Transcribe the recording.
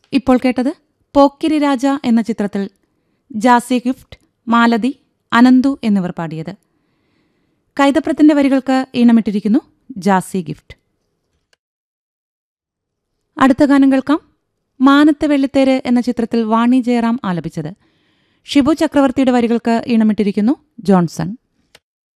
ഇപ്പോൾ കേട്ടത് പോക്കിരി രാജ എന്ന ചിത്രത്തിൽ ജാസി ഗിഫ്റ്റ്, മാലതി, അനന്തു എന്നിവർ പാടിയത്. കൈതപ്രത്തിന്റെ വരികൾക്ക് ഈണമിട്ടിരിക്കുന്നു ജാസി ഗിഫ്റ്റ്. അടുത്ത ഗാനം കേൾക്കാം. മാനത്തെ വെള്ളിത്തേര് എന്ന ചിത്രത്തിൽ വാണി ജയറാം ആലപിച്ചത്. ഷിബു ചക്രവർത്തിയുടെ വരികൾക്ക് ഈണമിട്ടിരിക്കുന്നു ജോൺസൺ.